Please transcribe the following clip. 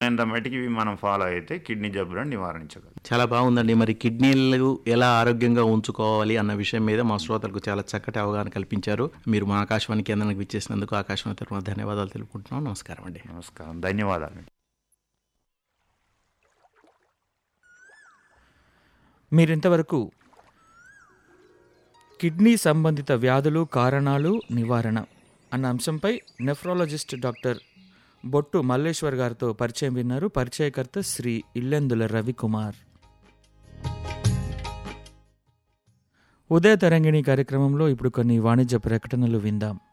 వీలైనంత మటుకి ఇవి మనం ఫాలో అయితే కిడ్నీ జబ్బులను నివారించగలం. చాలా బాగుందండి. మరి కిడ్నీలు ఎలా ఆరోగ్యంగా ఉంచుకోవాలి అన్న విషయం మీద మా శ్రోతలకు చాలా చక్కటి అవగాహన కల్పించారు. మీరు మా ఆకాశవాణి కేంద్రానికి విచ్చేసినందుకు ఆకాశవాణి తరఫున ధన్యవాదాలు తెలుపుకుంటున్నాం. నమస్కారం అండి. నమస్కారం, ధన్యవాదాలు. మీరింతవరకు కిడ్నీ సంబంధిత వ్యాధులు, కారణాలు, నివారణ అన్న అంశంపై నెఫ్రాలజిస్ట్ డాక్టర్ బొట్టు మల్లేశ్వర్ గారితో పరిచయం విన్నారు. పరిచయకర్త శ్రీ ఇల్లెందుల రవికుమార్. ఉదయ తరంగిణి కార్యక్రమంలో ఇప్పుడు కొన్ని వాణిజ్య ప్రకటనలు విందాం.